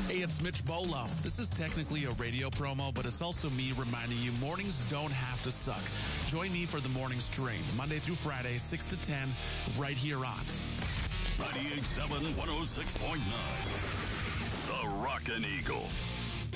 Hey, it's Mitch Bolo. This is technically a radio promo, but it's also me reminding you mornings don't have to suck. Join me for the morning stream, Monday through Friday, 6 to 10, right here on 98.7, 106.9. The Rockin' Eagle.